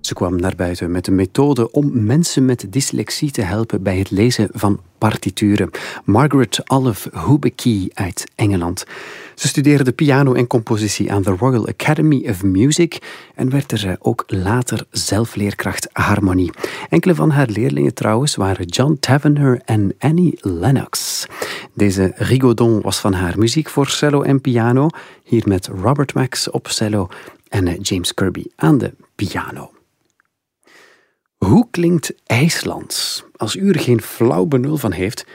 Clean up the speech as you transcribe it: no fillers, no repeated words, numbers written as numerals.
Ze kwam naar buiten met een methode om mensen met dyslexie te helpen bij het lezen van partituren. Margaret Olive Hubecki uit Engeland. Ze studeerde piano en compositie aan de Royal Academy of Music en werd er ook later zelf leerkracht harmonie. Enkele van haar leerlingen trouwens waren John Tavener en Annie Lennox. Deze Rigaudon was van haar muziek voor cello en piano, hier met Robert Max op cello en James Kirby aan de piano. Hoe klinkt IJslands? Als u er geen flauw benul van heeft,